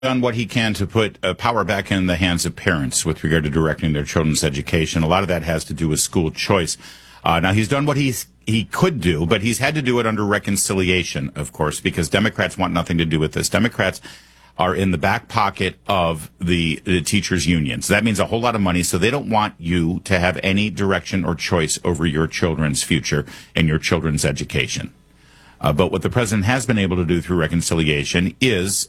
done what he can to put power back in the hands of parents with regard to directing their children's education. A lot of that has to do with school choice. Now, he's done what he could do, but he's had to do it under reconciliation, of course, because Democrats want nothing to do with this. Democrats are in the back pocket of the teachers' unions. That means a whole lot of money, so they don't want you to have any direction or choice over your children's future and your children's education. But what the president has been able to do through reconciliation is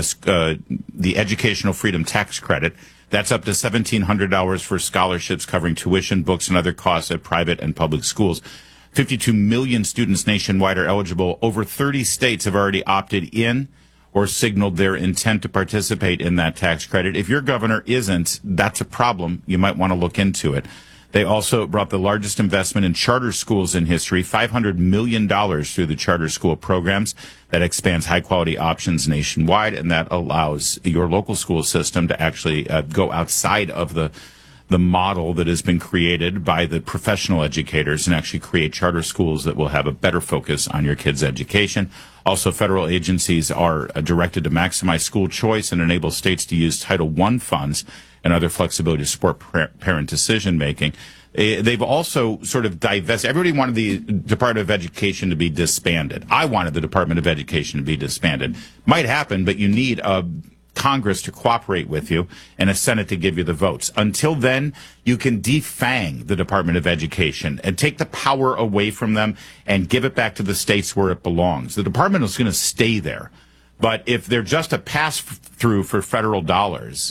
the educational freedom tax credit. That's up to $1,700 for scholarships covering tuition, books, and other costs at private and public schools. 52 million students nationwide are eligible. Over 30 states have already opted in or signaled their intent to participate in that tax credit. If your governor isn't, that's a problem. You might want to look into it. They also brought the largest investment in charter schools in history, $500 million through the charter school programs. That expands high-quality options nationwide, and that allows your local school system to actually go outside of the model that has been created by the professional educators and actually create charter schools that will have a better focus on your kids' education. Also, federal agencies are directed to maximize school choice and enable states to use Title I funds and other flexibility to support parent decision-making. They've also sort of divested. Everybody wanted the Department of Education to be disbanded. I wanted the Department of Education to be disbanded. Might happen, but you need Congress to cooperate with you and a Senate to give you the votes. Until then, you can defang the Department of Education and take the power away from them and give it back to the states where it belongs. The department is going to stay there. But if they're just a pass-through for federal dollars,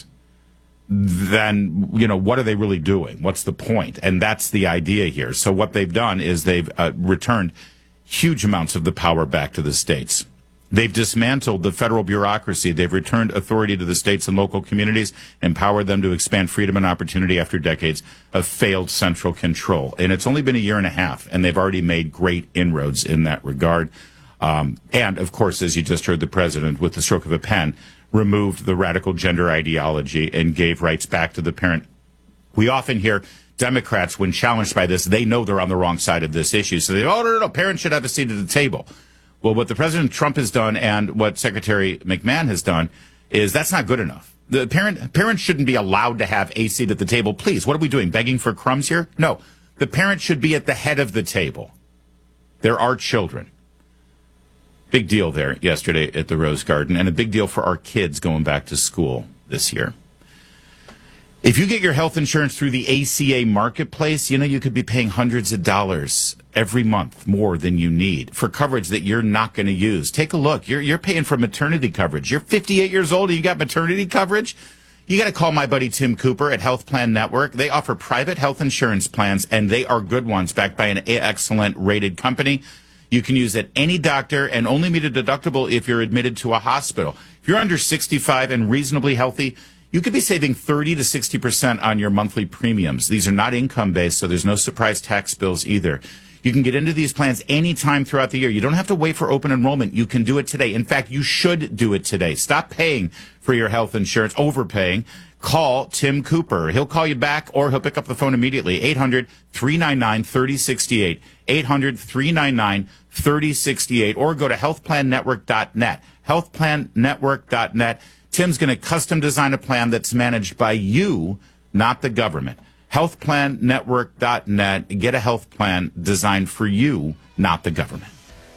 then, what are they really doing? What's the point? And that's the idea here. So what they've done is they've returned huge amounts of the power back to the states. They've dismantled the federal bureaucracy. They've returned authority to the states and local communities, empowered them to expand freedom and opportunity after decades of failed central control. And it's only been a year and a half, and they've already made great inroads in that regard. And, of course, as you just heard the president, with the stroke of a pen, removed the radical gender ideology and gave rights back to the parent. We often hear Democrats, when challenged by this, they know they're on the wrong side of this issue. So they, no, parents should have a seat at the table. Well, what the President Trump has done and what Secretary McMahon has done is that's not good enough. The parents shouldn't be allowed to have a seat at the table. Please, what are we doing, begging for crumbs here? No, the parent should be at the head of the table. There are children. Big deal there yesterday at the Rose Garden, and a big deal for our kids going back to school this year. If you get your health insurance through the ACA marketplace, you could be paying hundreds of dollars every month more than you need for coverage that you're not going to use. Take a look. You're paying for maternity coverage. You're 58 years old and you got maternity coverage? You got to call my buddy Tim Cooper at Health Plan Network. They offer private health insurance plans, and they are good ones backed by an excellent rated company. You can use at any doctor and only meet a deductible if you're admitted to a hospital. If you're under 65 and reasonably healthy, you could be saving 30 to 60% on your monthly premiums. These are not income-based, so there's no surprise tax bills either. You can get into these plans anytime throughout the year. You don't have to wait for open enrollment. You can do it today. In fact, you should do it today. Stop paying for your health insurance, overpaying. Call Tim Cooper. He'll call you back, or he'll pick up the phone immediately. 800-399-3068. 800-399-3068. Or go to healthplannetwork.net. Healthplannetwork.net. Tim's going to custom design a plan that's managed by you, not the government. Healthplannetwork.net. Get a health plan designed for you, not the government.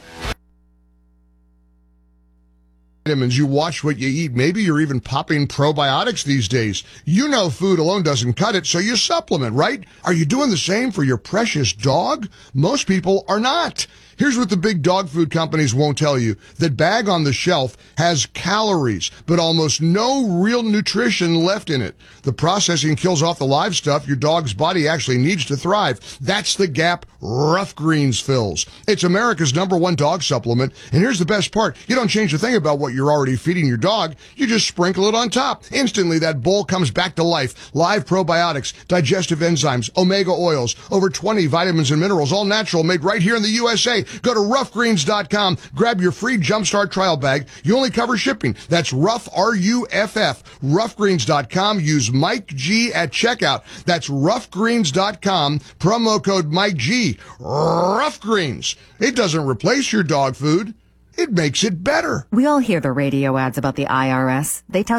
Vitamins, you watch what you eat. Maybe you're even popping probiotics these days. Food alone doesn't cut it, so you supplement, right? Are you doing the same for your precious dog? Most people are not. Here's what the big dog food companies won't tell you. That bag on the shelf has calories, but almost no real nutrition left in it. The processing kills off the live stuff your dog's body actually needs to thrive. That's the gap Rough Greens fills. It's America's #1 dog supplement, and here's the best part. You don't change a thing about what you're already feeding your dog. You just sprinkle it on top. Instantly, that bowl comes back to life. Live probiotics, digestive enzymes, omega oils, over 20 vitamins and minerals, all natural, made right here in the USA. Go to roughgreens.com. Grab your free Jumpstart trial bag. You only cover shipping. That's Rough, R-U-F-F. Roughgreens.com. Use Mike G at checkout. That's roughgreens.com. Promo code Mike G. Rough Greens. It doesn't replace your dog food. It makes it better. We all hear the radio ads about the IRS. They tell